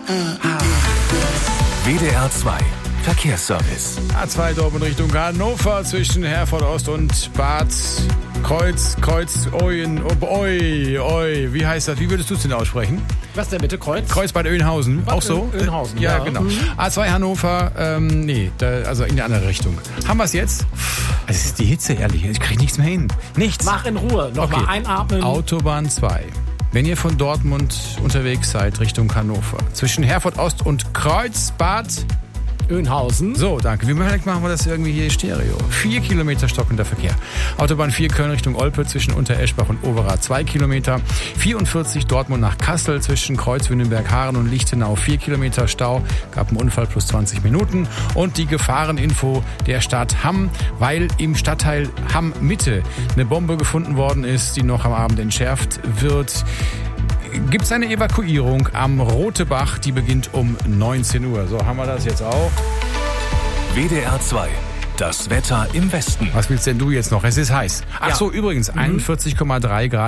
WDR 2 Verkehrsservice. A2 Dortmund Richtung Hannover zwischen Herford Ost und Bad Oien. Wie heißt das? Wie würdest du es denn aussprechen? Was denn bitte? Kreuz Bad Oeynhausen. Auch so? Oeynhausen, ja. Genau. A2 Hannover, also in die andere Richtung. Haben wir es jetzt? Es ist die Hitze, ehrlich. Ich kriege nichts mehr hin. Nichts. Mach in Ruhe. Nochmal einatmen. Autobahn 2. Wenn ihr von Dortmund unterwegs seid Richtung Hannover, zwischen Herford Ost und Kreuz Bad Oeynhausen. So, danke. Vielleicht machen wir das irgendwie hier Stereo. 4 Kilometer stockender Verkehr. Autobahn 4 Köln Richtung Olpe zwischen Untereschbach und Overath 2 Kilometer. 44 Dortmund nach Kassel zwischen Kreuzwündenberg, Haaren und Lichtenau 4 Kilometer Stau. Gab einen Unfall plus 20 Minuten. Und die Gefahreninfo der Stadt Hamm, weil im Stadtteil Hamm Mitte eine Bombe gefunden worden ist, die noch am Abend entschärft wird. Gibt es eine Evakuierung am Rotebach, die beginnt um 19 Uhr. So, haben wir das jetzt auch. WDR 2, das Wetter im Westen. Was willst denn du jetzt noch? Es ist heiß. Ach so, übrigens, 41,3 Grad.